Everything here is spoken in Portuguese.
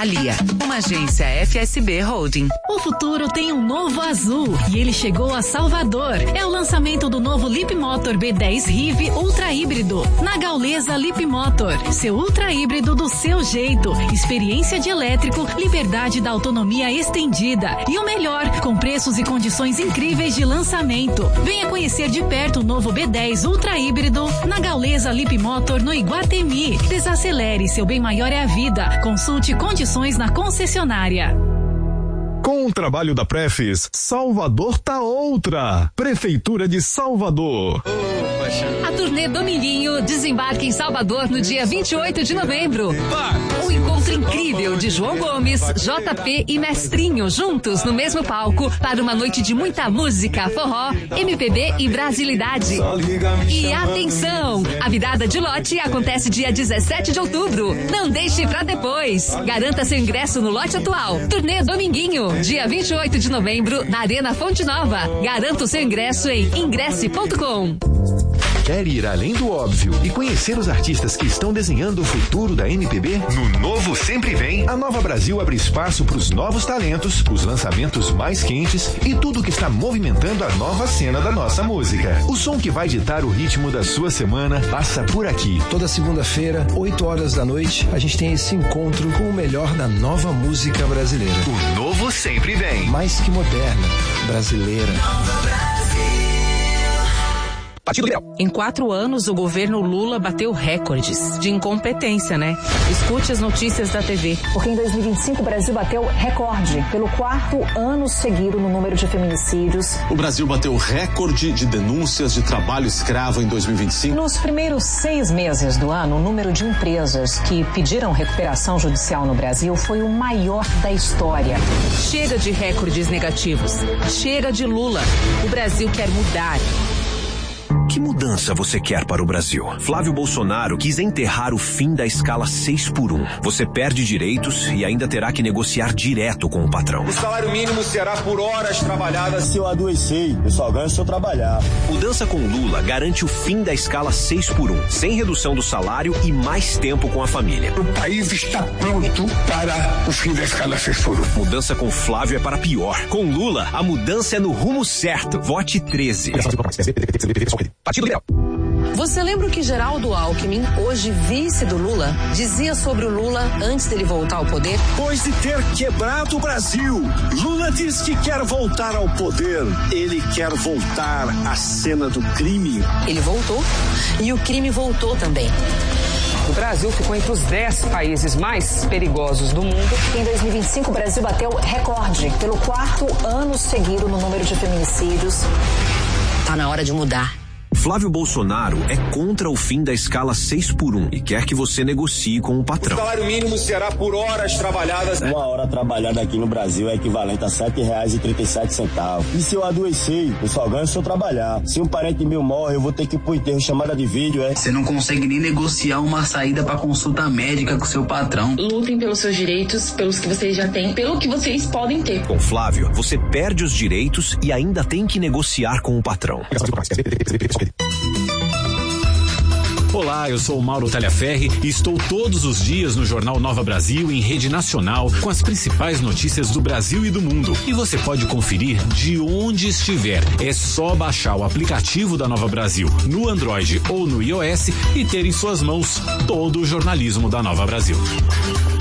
Alia, uma agência FSB Holding. O futuro tem um novo azul e ele chegou a Salvador. É o lançamento do novo Leap Motor B10 Rive Ultra Híbrido. Na Gaules Leap Motor, seu ultra híbrido do seu jeito. Experiência de elétrico, liberdade da autonomia estendida. E o melhor, com preços e condições incríveis de lançamento. Venha conhecer de perto o novo B10 Ultra Híbrido na Gaules Leap Motor no Iguatemi. Desacelere, seu bem maior é a vida. Consulte condições na concessionária. Com o trabalho da Prefis, Salvador tá outra. Prefeitura de Salvador. A turnê Dominguinho desembarca em Salvador no dia 28 de novembro. Um encontro incrível de João Gomes, JP e Mestrinho juntos no mesmo palco para uma noite de muita música, forró, MPB e brasilidade. E atenção! A virada de lote acontece dia 17 de outubro. Não deixe pra depois. Garanta seu ingresso no lote atual. Turnê Dominguinho, dia 28 de novembro, na Arena Fonte Nova. Garanta o seu ingresso em ingresse.com. Quer ir além do óbvio e conhecer os artistas que estão desenhando o futuro da MPB? No Novo Sempre Vem, a Nova Brasil abre espaço para os novos talentos, os lançamentos mais quentes e tudo que está movimentando a nova cena da nossa música. O som que vai ditar o ritmo da sua semana passa por aqui. Toda segunda-feira, 8 horas da noite, a gente tem esse encontro com o melhor da nova música brasileira. O Novo Sempre Vem. Mais que moderna, brasileira. Partido Liberal. Em 4 anos, o governo Lula bateu recordes de incompetência, né? Escute as notícias da TV. Porque em 2025 o Brasil bateu recorde pelo 4º ano seguido no número de feminicídios. O Brasil bateu recorde de denúncias de trabalho escravo em 2025. Nos primeiros 6 meses do ano, o número de empresas que pediram recuperação judicial no Brasil foi o maior da história. Chega de recordes negativos. Chega de Lula. O Brasil quer mudar. Que mudança você quer para o Brasil? Flávio Bolsonaro quis enterrar o fim da escala 6x1. Você perde direitos e ainda terá que negociar direto com o patrão. O salário mínimo será por horas trabalhadas. Se eu adoecer, eu só ganho se eu trabalhar. Mudança com Lula garante o fim da escala 6x1, sem redução do salário e mais tempo com a família. O país está pronto para o fim da escala 6x1. Mudança com Flávio é para pior. Com Lula, a mudança é no rumo certo. Vote 13. Partido Liberal. Você lembra o que Geraldo Alckmin, hoje vice do Lula, dizia sobre o Lula antes dele voltar ao poder? Depois de ter quebrado o Brasil, Lula diz que quer voltar ao poder. Ele quer voltar à cena do crime. Ele voltou e o crime voltou também. O Brasil ficou entre os 10 países mais perigosos do mundo. Em 2025, o Brasil bateu recorde pelo 4º ano seguido no número de feminicídios. Tá na hora de mudar. Flávio Bolsonaro é contra o fim da escala 6x1 e quer que você negocie com o patrão. O salário mínimo será por horas trabalhadas. Uma hora trabalhada aqui no Brasil é equivalente a R$7,37. E se eu adoecer, eu só ganho se eu trabalhar. Se um parente meu morre, eu vou ter que ir pro enterro, chamada de vídeo, Você não consegue nem negociar uma saída pra consulta médica com seu patrão. Lutem pelos seus direitos, pelos que vocês já têm, pelo que vocês podem ter. Com Flávio, você perde os direitos e ainda tem que negociar com o patrão. Olá, eu sou o Mauro Talhaferri e estou todos os dias no Jornal Nova Brasil em rede nacional com as principais notícias do Brasil e do mundo. E você pode conferir de onde estiver. É só baixar o aplicativo da Nova Brasil no Android ou no iOS e ter em suas mãos todo o jornalismo da Nova Brasil.